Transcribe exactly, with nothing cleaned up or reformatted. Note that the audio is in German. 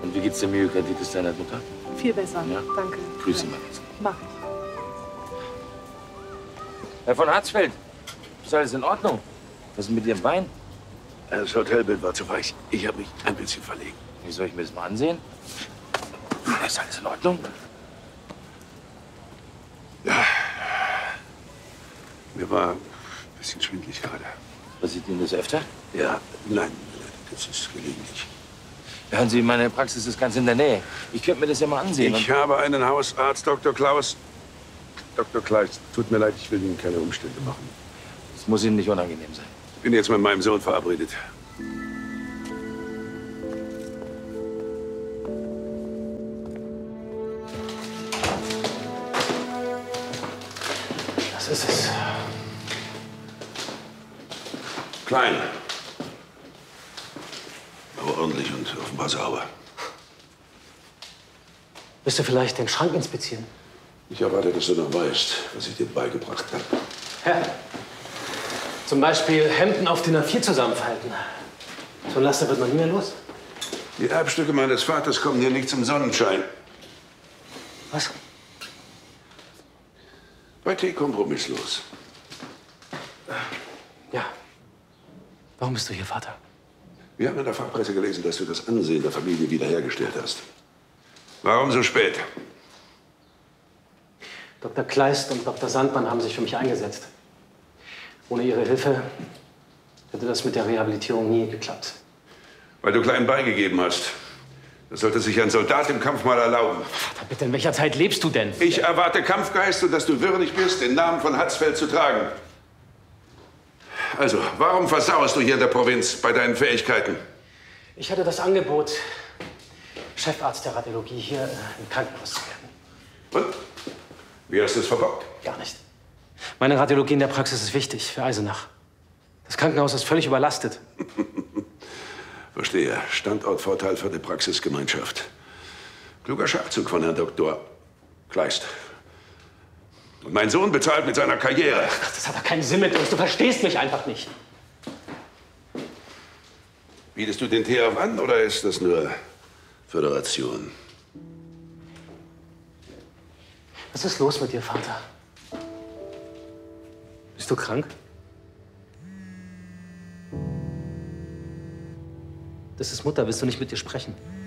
Und wie geht's der Myokarditis deiner Mutter? Viel besser, Ja? danke. Grüß Sie mal. Mach ich. Herr von Harzfeld, ist alles in Ordnung? Was ist mit Ihrem Bein? Das Hotelbild war zu weich. Ich habe mich ein bisschen verlegen. Wie soll ich mir das mal ansehen? Ist alles in Ordnung? Ja. Mir war ein bisschen schwindelig gerade. Passiert Ihnen das öfter? Ja, nein, das ist gelegentlich. Hören Sie, meine Praxis ist ganz in der Nähe. Ich könnte mir das ja mal ansehen. Ich habe einen Hausarzt, Doktor Klaus. Doktor Kleist, tut mir leid, ich will Ihnen keine Umstände machen. Das muss Ihnen nicht unangenehm sein. Ich bin jetzt mit meinem Sohn verabredet. Das ist es. Klein. Aber ordentlich und offenbar sauber. Willst du vielleicht den Schrank inspizieren? Ich erwarte, dass du noch weißt, was ich dir beigebracht habe. Herr, zum Beispiel Hemden auf DIN A vier zusammenfalten. So ein Laster wird man nie mehr los. Die Erbstücke meines Vaters kommen hier nicht zum Sonnenschein. Was? Bei T kompromisslos. Ja. Warum bist du hier, Vater? Wir haben in der Fachpresse gelesen, dass du das Ansehen der Familie wiederhergestellt hast. Warum so spät? Doktor Kleist und Doktor Sandmann haben sich für mich eingesetzt. Ohne ihre Hilfe hätte das mit der Rehabilitierung nie geklappt. Weil du klein beigegeben hast. Das sollte sich ein Soldat im Kampf mal erlauben. Vater, bitte, in welcher Zeit lebst du denn? Ich erwarte Kampfgeist und dass du würdig bist, den Namen von Hatzfeld zu tragen. Also, warum versauerst du hier in der Provinz bei deinen Fähigkeiten? Ich hatte das Angebot, Chefarzt der Radiologie hier äh, im Krankenhaus zu werden. Und? Wie hast du es verbockt? Gar nicht. Meine Radiologie in der Praxis ist wichtig für Eisenach. Das Krankenhaus ist völlig überlastet. Verstehe. Standortvorteil für die Praxisgemeinschaft. Kluger Schachzug von Herrn Doktor Kleist. Und mein Sohn bezahlt mit seiner Karriere. Ach, das hat doch keinen Sinn mit uns. Du verstehst mich einfach nicht. Bietest du den Tee auf an oder ist das nur Föderation? Was ist los mit dir, Vater? Bist du krank? Das ist Mutter. Willst du nicht mit dir sprechen?